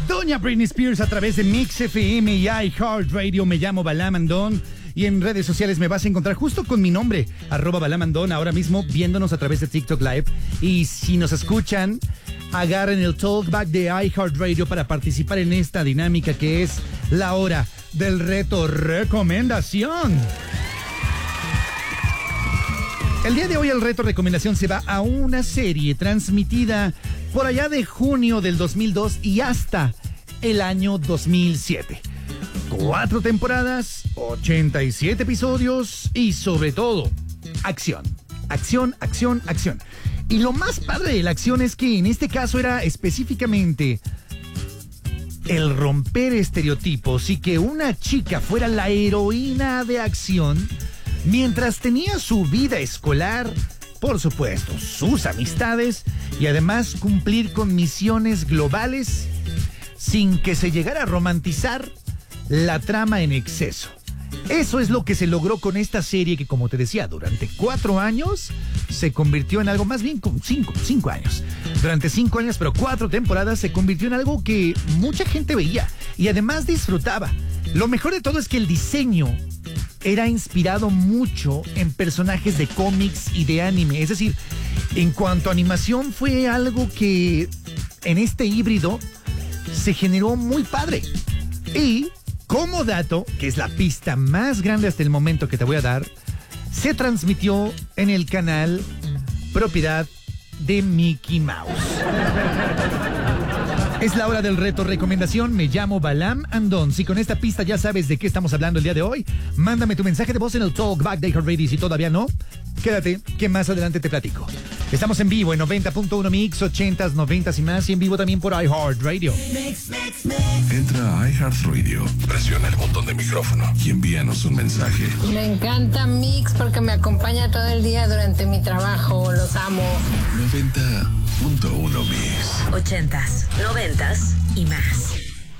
Doña Britney Spears a través de Mix FM y iHeartRadio. Me llamo Balam Andón y en redes sociales me vas a encontrar justo con mi nombre, @BalamAndón, ahora mismo viéndonos a través de TikTok Live. Y si nos escuchan, agarren el talkback de iHeartRadio para participar en esta dinámica que es la hora del reto recomendación. El día de hoy el reto recomendación se va a una serie transmitida por allá de junio del 2002 y hasta el año 2007. 4 temporadas, 87 episodios y sobre todo, acción. Acción, acción, acción. Y lo más padre de la acción es que en este caso era específicamente el romper estereotipos y que una chica fuera la heroína de acción mientras tenía su vida escolar, por supuesto, sus amistades y además cumplir con misiones globales sin que se llegara a romantizar la trama en exceso. Eso es lo que se logró con esta serie que, como te decía, durante 4 años se convirtió en algo, más bien con 5 años. Durante 5 años, pero 4 temporadas se convirtió en algo que mucha gente veía y además disfrutaba. Lo mejor de todo es que el diseño era inspirado mucho en personajes de cómics y de anime. Es decir, en cuanto a animación fue algo que en este híbrido se generó muy padre. Y como dato, que es la pista más grande hasta el momento que te voy a dar, se transmitió en el canal propiedad de Mickey Mouse. Es la hora del reto recomendación. Me llamo Balam Andón. Si con esta pista ya sabes de qué estamos hablando el día de hoy, mándame tu mensaje de voz en el Talkback de iHeartRadio. Si todavía no, quédate que más adelante te platico. Estamos en vivo en 90.1 Mix, 80s, 90s y más, y en vivo también por iHeartRadio. Entra a iHeartRadio, presiona el botón de micrófono y envíanos un mensaje. Me encanta Mix porque me acompaña todo el día durante mi trabajo. Los amo. 90.1 Mix. 80s, 90s y más.